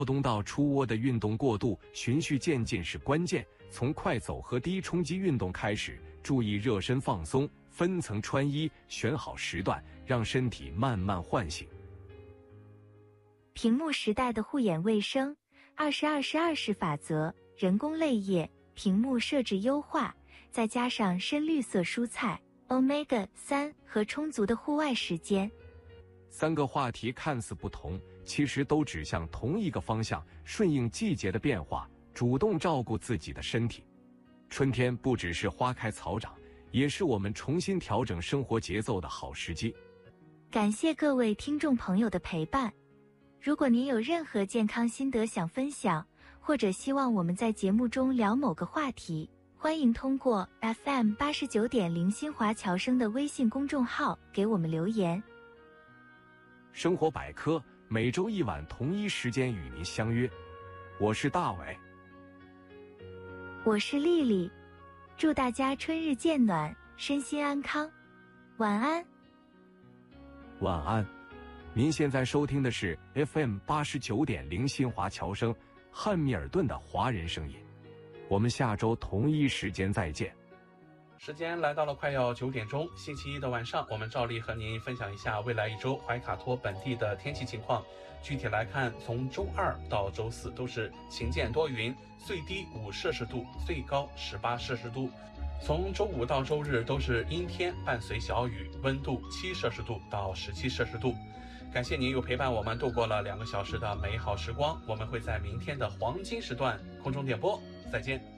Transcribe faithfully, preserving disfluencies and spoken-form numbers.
动到出窝的运动过度，循序渐进是关键。从快走和低冲击运动开始，注意热身放松，分层穿衣，选好时段，让身体慢慢唤醒。 屏幕时代的护眼卫生，二十二十二式法则，人工泪液，屏幕设置优化，再加上深绿色蔬菜、欧米伽三 和充足的户外时间。 三个话题看似不同，其实都指向同一个方向，顺应季节的变化，主动照顾自己的身体。春天不只是花开草长，也是我们重新调整生活节奏的好时机。 感谢各位听众朋友的陪伴。如果您有任何健康心得想分享，或者希望我们在节目中聊某个话题，欢迎通过 F M 八十九点零 新华侨生的微信公众号给我们留言。 生活百科每周一晚同一时间与您相约，我是大伟， 我是丽丽，祝大家春日渐暖，身心安康，晚安。 晚安。您现在收听的是 F M 八十九点零 新华侨生汉密尔顿的华人声音，我们下周同一时间再见。 时间来到了快要九点钟，星期一的晚上，我们照例和您分享一下未来一周怀卡托本地的天气情况。具体来看，从周二到周四都是晴间多云，最低五摄氏度，最高十八摄氏度。从周五到周日都是阴天，伴随小雨，温度七摄氏度到十七摄氏度。感谢您又陪伴我们度过了两个小时的美好时光，我们会在明天的黄金时段空中点播，再见。